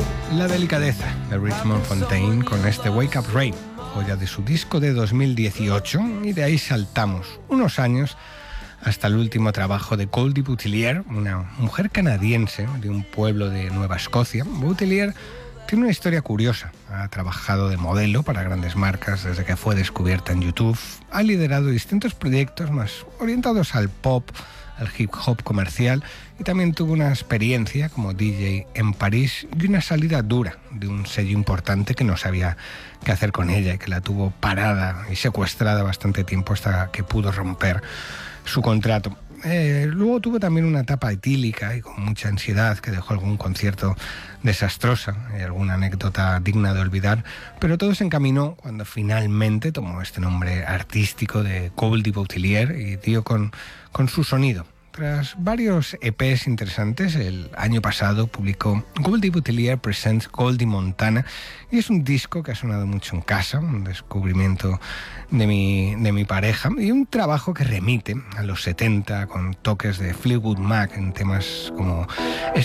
La delicadeza de Richmond Fontaine con este Wake Up Ray, joya de su disco de 2018, y de ahí saltamos unos años hasta el último trabajo de Goldie Boutillier, una mujer canadiense de un pueblo de Nueva Escocia. Boutillier tiene una historia curiosa. Ha trabajado de modelo para grandes marcas desde que fue descubierta en YouTube. Ha liderado distintos proyectos más orientados al pop, al hip hop comercial, y también tuvo una experiencia como DJ en París y una salida dura de un sello importante que no sabía qué hacer con ella y que la tuvo parada y secuestrada bastante tiempo hasta que pudo romper su contrato. Luego tuvo también una etapa etílica y con mucha ansiedad que dejó algún concierto desastrosa y alguna anécdota digna de olvidar, pero todo se encaminó cuando finalmente tomó este nombre artístico de Goldie Boutillier y dio con su sonido. Tras varios EPs interesantes, el año pasado publicó Goldie Boutillier Presents Goldie Montana, y es un disco que ha sonado mucho en casa, un descubrimiento de mi pareja, y un trabajo que remite a los 70 con toques de Fleetwood Mac en temas como